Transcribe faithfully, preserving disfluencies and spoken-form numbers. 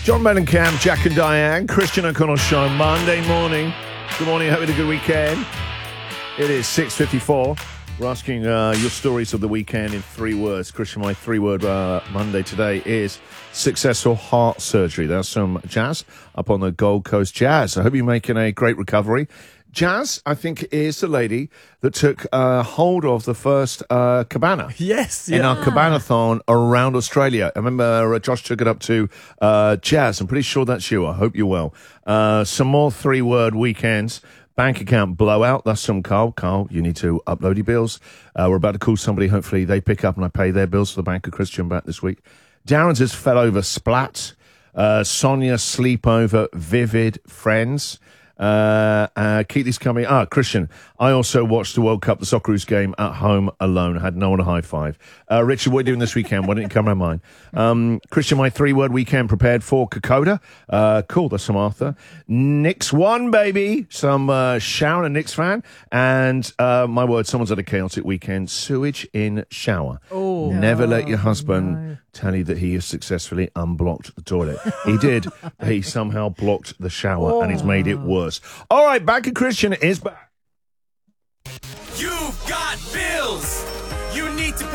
John Mellencamp, Jack and Diane, Christian O'Connell Show, Monday morning. Good morning, hope you had a good weekend. It is six fifty-four. We're asking uh, your stories of the weekend in three words. Christian, my three-word uh, Monday today is successful heart surgery. That's some Jazz up on the Gold Coast. Jazz, I hope you're making a great recovery. Jazz, I think, is the lady that took uh, hold of the first uh, cabana. Yes, in yeah. our cabanathon around Australia. I remember uh, Josh took it up to uh, Jazz. I'm pretty sure that's you. I hope you're well. Uh, some more three-word weekends. Bank account blowout. That's from Carl. Carl, you need to upload your bills. Uh, we're about to call somebody. Hopefully they pick up and I pay their bills for the Bank of Christian back this week. Darren's just fell over splat. Uh, Sonia sleepover. Vivid friends. Uh, uh, keep these coming. Ah, Christian, I also watched the World Cup, the Socceroos game at home alone. I had no one to high five. Uh, Richard, what are you doing this weekend? Why didn't you come around mine? Um, Christian, my three word weekend prepared for Kokoda. Uh, cool. That's some Arthur. Knicks won, baby. Some, uh, Sharon, a Knicks fan. And, uh, my word, someone's had a chaotic weekend. Sewage in shower. Oh, Never no, let your husband no. tell you that he has successfully unblocked the toilet. He did. He somehow blocked the shower Oh. and he's made it worse. All right, Back to Christian is back.